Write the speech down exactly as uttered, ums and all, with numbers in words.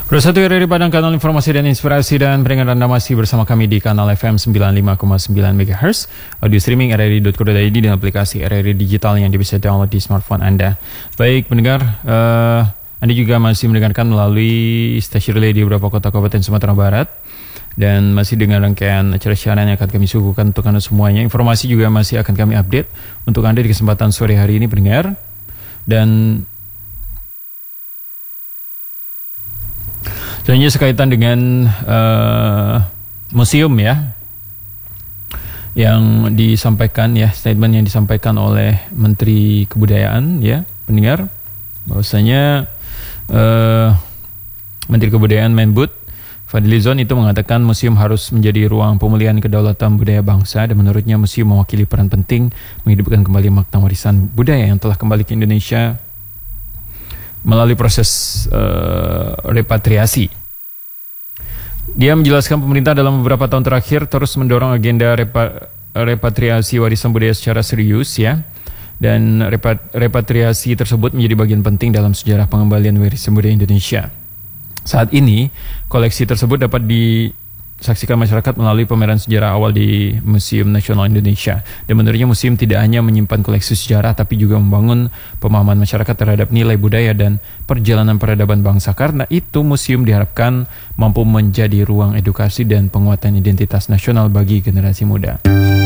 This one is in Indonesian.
Bersatu R R I Padang, kanal informasi dan inspirasi, dan peringatan Anda masih bersama kami di kanal F M sembilan puluh lima koma sembilan megahertz, audio streaming R R I dot co dot I D dan aplikasi R R I digital yang bisa download di smartphone Anda. Baik pendengar, uh, Anda juga masih mendengarkan melalui stasiun relay di beberapa kota kabupaten Sumatera Barat, dan masih dengan rangkaian acara siaran yang akan kami suguhkan untuk Anda semuanya. Informasi juga masih akan kami update untuk Anda di kesempatan sore hari ini pendengar. Dan selanjutnya sekaitan dengan uh, museum ya, yang disampaikan ya, statement yang disampaikan oleh Menteri Kebudayaan ya pendengar, bahwasanya uh, Menteri Kebudayaan Menbud Fadlizon itu mengatakan museum harus menjadi ruang pemulihan kedaulatan budaya bangsa, dan menurutnya museum mewakili peran penting menghidupkan kembali makna warisan budaya yang telah kembali ke Indonesia melalui proses uh, repatriasi. Dia menjelaskan pemerintah dalam beberapa tahun terakhir terus mendorong agenda repa, repatriasi warisan budaya secara serius ya, dan repat, repatriasi tersebut menjadi bagian penting dalam sejarah pengembalian warisan budaya Indonesia. Saat ini koleksi tersebut dapat disaksikan masyarakat melalui pameran sejarah awal di Museum Nasional Indonesia. Dan menurutnya museum tidak hanya menyimpan koleksi sejarah, tapi juga membangun pemahaman masyarakat terhadap nilai budaya dan perjalanan peradaban bangsa. Karena itu museum diharapkan mampu menjadi ruang edukasi dan penguatan identitas nasional bagi generasi muda.